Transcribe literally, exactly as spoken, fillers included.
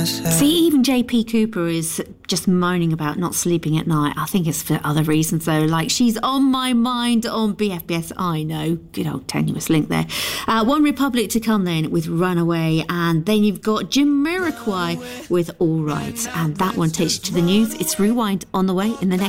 myself. See, even J P Cooper is just moaning about not sleeping at night. I think it's for other reasons, though. Like, she's on my mind on B F B S. I know. Good old tenuous link there. Uh, One Republic to come then with Runaway. And then you've got Jamiroquai with All Right. And that one takes you to the news. It's Rewind on the way in the next